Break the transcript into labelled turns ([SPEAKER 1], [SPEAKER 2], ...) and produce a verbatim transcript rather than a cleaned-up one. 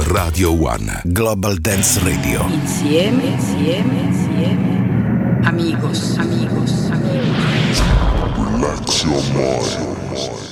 [SPEAKER 1] Radio One Global Dance Radio.
[SPEAKER 2] Insieme, insieme, insieme. Amigos, amigos, amigos.
[SPEAKER 3] Relax your mind.